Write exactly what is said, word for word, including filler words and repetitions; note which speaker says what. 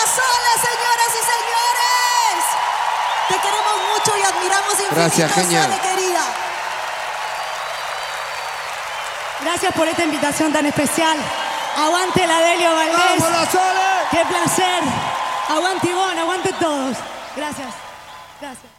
Speaker 1: La Sole, señoras y señores. Te queremos mucho y admiramos infinito.
Speaker 2: Gracias, genial.
Speaker 1: Sole, querida.
Speaker 3: Gracias por esta invitación tan especial. Aguante la Delio Valdés.
Speaker 2: ¡Vamos, La Sole!
Speaker 3: ¡Qué placer! Aguante Ivonne, aguante todos. Gracias. Gracias.